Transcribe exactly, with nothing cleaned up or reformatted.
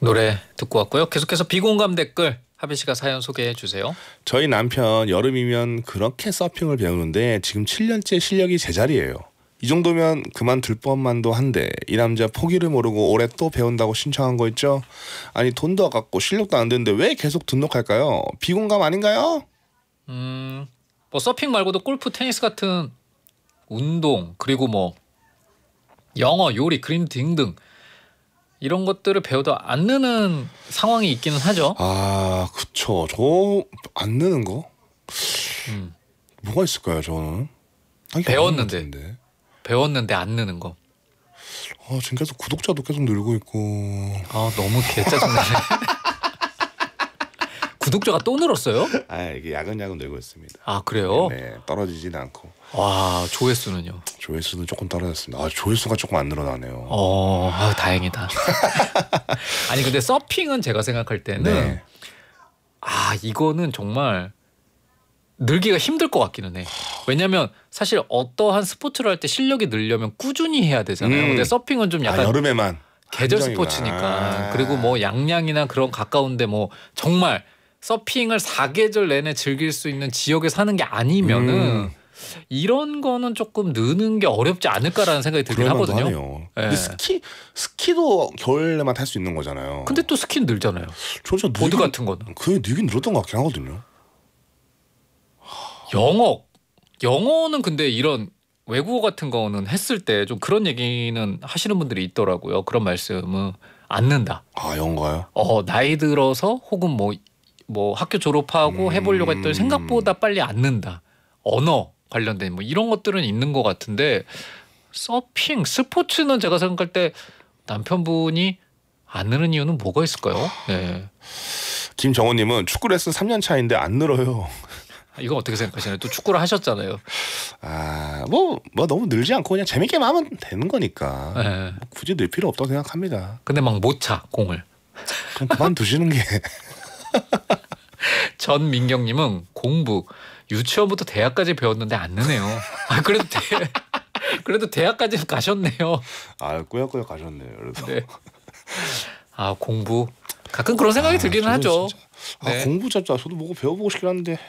노래 듣고 왔고요. 계속해서 비공감 댓글 하빈 씨가 사연 소개해 주세요. 저희 남편 여름이면 그렇게 서핑을 배우는데 지금 칠 년째 실력이 제자리예요. 이 정도면 그만둘 뻔만도 한데 이 남자 포기를 모르고 올해 또 배운다고 신청한 거 있죠? 아니 돈도 아깝고 실력도 안 되는데 왜 계속 등록할까요? 비공감 아닌가요? 음, 뭐 서핑 말고도 골프, 테니스 같은 운동 그리고 뭐 영어, 요리, 그림 등등 이런 것들을 배워도 안 느는 상황이 있기는 하죠. 아 그쵸. 저 안 느는 거? 음. 뭐가 있을까요 저는? 아니, 배웠는데 배웠는데 안 느는 거. 아 지금 계속 구독자도 계속 늘고 있고. 아 너무 개짜증나네. 구독자가 또 늘었어요? 아 이게 야금야금 늘고 있습니다. 아 그래요? 네 떨어지진 않고. 와 조회수는요? 조회수는 조금 떨어졌습니다. 아 조회수가 조금 안 늘어나네요. 어, 아, 다행이다. 아니 근데 서핑은 제가 생각할 때는 네. 아 이거는 정말 늘기가 힘들 것 같기는 해. 왜냐면 사실 어떠한 스포츠를 할 때 실력이 늘려면 꾸준히 해야 되잖아요. 음. 근데 서핑은 좀 약간 아, 여름에만 계절 한정이구나. 스포츠니까. 아. 그리고 뭐 양양이나 그런 가까운데 뭐 정말 서핑을 사계절 내내 즐길 수 있는 지역에 사는 게 아니면은 음. 이런 거는 조금 느는 게 어렵지 않을까라는 생각이 들긴 그럴만도 하거든요. 하네요. 네. 근데 스키 스키도 겨울에만 탈 수 있는 거잖아요. 근데 또 스키는 늘잖아요. 저 진짜 보드 늘긴- 같은 거는. 그게 늘긴 늘었던 것 같긴 하거든요. 영어. 영어는 근데 이런 외국어 같은 거는 했을 때 좀 그런 얘기는 하시는 분들이 있더라고요. 그런 말씀은 안 는다. 아 영어요? 어 나이 들어서 혹은 뭐 뭐 학교 졸업하고 음. 해보려고 했더니 생각보다 빨리 안 는다. 언어 관련된 뭐 이런 것들은 있는 것 같은데 서핑 스포츠는 제가 생각할 때 남편분이 안 느는 이유는 뭐가 있을까요? 네. 김정호님은 축구 레슨 삼 년 차인데 안 늘어요. 이건 어떻게 생각하시나요? 또 축구를 하셨잖아요. 아뭐뭐 뭐 너무 늘지 않고 그냥 재밌게만 하면 되는 거니까 네. 뭐 굳이 늘 필요 없다고 생각합니다. 근데 막 못 차 공을. 그럼 그만 두시는 게. 전민경님은 공부 유치원부터 대학까지 배웠는데 안 느네요. 아 그래도 대, 그래도 대학까지는 가셨네요. 아 꾸역꾸역 가셨네요. 그래서 네. 아 공부 가끔 그런 생각이 아, 들기는 저도 하죠. 진짜, 아 네. 공부 진짜 저도 뭐고 배워보고 싶긴 한데